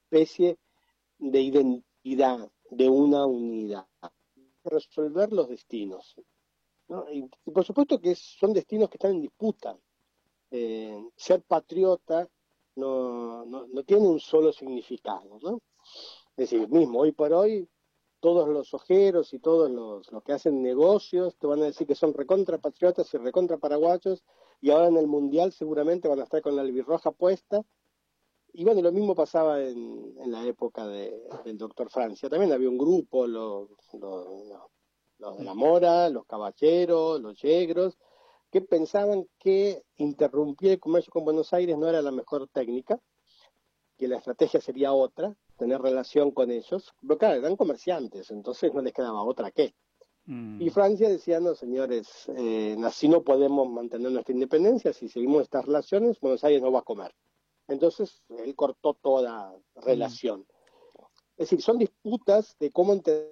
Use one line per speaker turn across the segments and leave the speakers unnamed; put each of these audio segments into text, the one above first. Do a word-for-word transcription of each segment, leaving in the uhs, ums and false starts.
especie de identidad, de una unidad, resolver los destinos, ¿no? Y, y por supuesto que es, son destinos que están en disputa. Eh, ser patriota no, no, no tiene un solo significado, ¿no? Es decir, mismo hoy por hoy, todos los ojeros y todos los, los que hacen negocios te van a decir que son recontra patriotas y recontra paraguayos, y ahora en el Mundial seguramente van a estar con la albirroja puesta. Y bueno, lo mismo pasaba en, en la época de, del doctor Francia. También había un grupo, los, los, los de la Mora, los caballeros, los yegros, que pensaban que interrumpir el comercio con Buenos Aires no era la mejor técnica, que la estrategia sería otra, tener relación con ellos. Pero claro, eran comerciantes, entonces no les quedaba otra que. Mm. Y Francia decía, no, señores, eh, así no podemos mantener nuestra independencia, si seguimos estas relaciones, Buenos Aires no va a comer. Entonces, él cortó toda relación. Mm. Es decir, son disputas de cómo entender,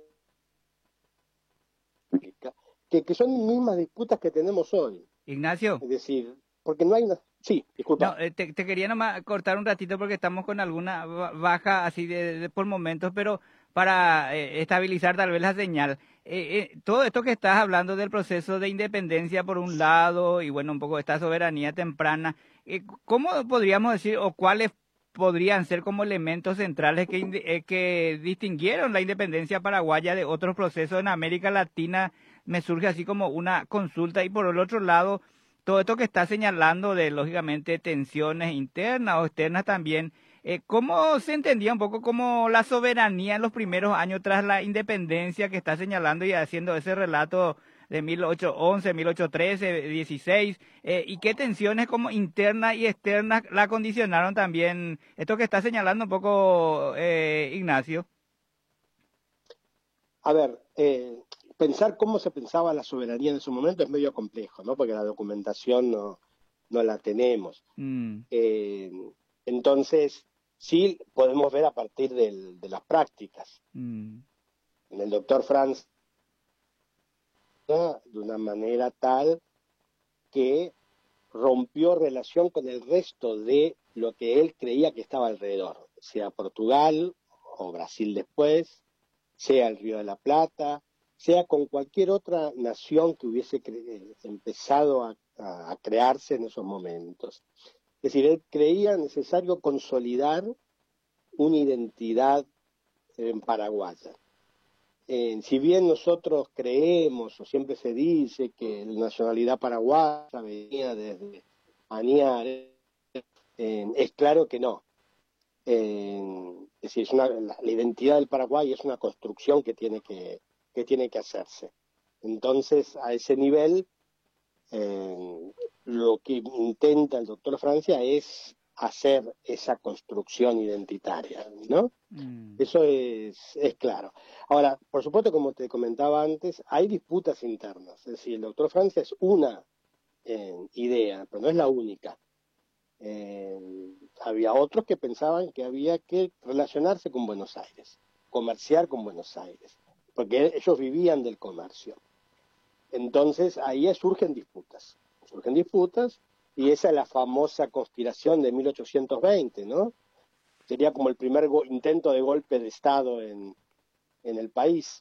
que, que son mismas disputas que tenemos hoy.
Ignacio.
Es decir, porque no hay una... Sí, disculpa.
No, eh, te, te quería nomás cortar un ratito porque estamos con alguna baja así de, de por momentos, pero para eh, estabilizar tal vez la señal. Eh, eh, todo esto que estás hablando del proceso de independencia por un lado y bueno, un poco esta soberanía temprana, eh, ¿cómo podríamos decir o cuáles podrían ser como elementos centrales que, eh, que distinguieron la independencia paraguaya de otros procesos en América Latina? Me surge así como una consulta. Y por el otro lado, todo esto que está señalando de, lógicamente, tensiones internas o externas también, eh, ¿cómo se entendía un poco como la soberanía en los primeros años tras la independencia que está señalando y haciendo ese relato de mil ochocientos once, mil ochocientos trece, dieciséis, eh, y qué tensiones como internas y externas la condicionaron también? Esto que está señalando un poco eh, Ignacio.
A ver, eh, pensar cómo se pensaba la soberanía en ese momento es medio complejo, ¿no? Porque la documentación no, no la tenemos. Mm. Eh, entonces, sí podemos ver a partir del, de las prácticas. Mm. En el doctor Franz, de una manera tal que rompió relación con el resto de lo que él creía que estaba alrededor, sea Portugal o Brasil después, sea el Río de la Plata, sea con cualquier otra nación que hubiese empezado a, a, a crearse en esos momentos. Es decir, él creía necesario consolidar una identidad en paraguaya. Eh, si bien nosotros creemos, o siempre se dice, que la nacionalidad paraguaya venía desde Añar, eh, es claro que no. Eh, es decir, es una, la, la identidad del Paraguay es una construcción que tiene que, que, tiene que hacerse. Entonces, a ese nivel, eh, lo que intenta el doctor Francia es hacer esa construcción identitaria, ¿no? Mm. Eso es, es claro. Ahora, por supuesto, como te comentaba antes, hay disputas internas. Es decir, el doctor Francia es una eh, idea, pero no es la única. Eh, había otros que pensaban que había que relacionarse con Buenos Aires, comerciar con Buenos Aires, porque ellos vivían del comercio. Entonces ahí surgen disputas, surgen disputas, y esa es la famosa conspiración de mil ochocientos veinte, ¿no? Sería como el primer intento de golpe de Estado en, en el país.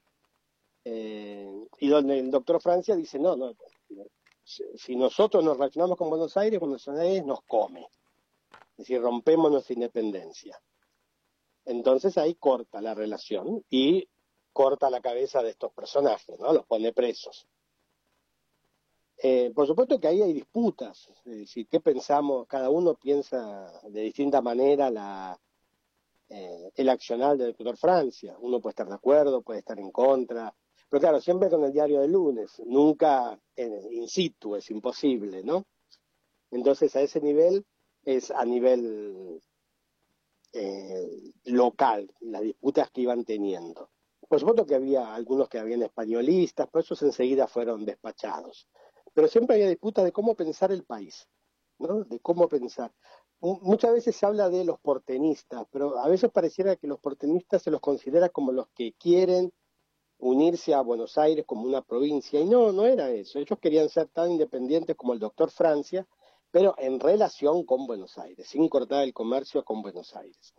Eh, y donde el doctor Francia dice, no, no, si nosotros nos relacionamos con Buenos Aires, Buenos Aires nos come. Es decir, rompemos nuestra independencia. Entonces ahí corta la relación y corta la cabeza de estos personajes, ¿no? Los pone presos. Eh, por supuesto que ahí hay disputas, es decir, ¿qué pensamos? Cada uno piensa de distinta manera la, eh, el accionar del doctor Francia. Uno puede estar de acuerdo, puede estar en contra, pero claro, siempre con el diario del lunes, nunca en, in situ, es imposible, ¿no? Entonces a ese nivel es a nivel eh, local, las disputas que iban teniendo. Por supuesto que había algunos que habían españolistas, pero esos enseguida fueron despachados. Pero siempre había disputas de cómo pensar el país, ¿no? De cómo pensar. Muchas veces se habla de los porteñistas, pero a veces pareciera que los porteñistas se los considera como los que quieren unirse a Buenos Aires como una provincia, y no, no era eso. Ellos querían ser tan independientes como el doctor Francia, pero en relación con Buenos Aires, sin cortar el comercio con Buenos Aires.